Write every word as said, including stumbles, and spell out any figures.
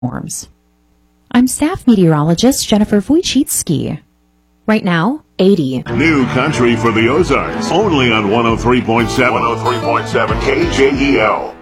forms. I'm staff meteorologist Jennifer Wojcicki. Right now, eighty. New country for the Ozarks, only on one oh three point seven. one oh three point seven K J E L.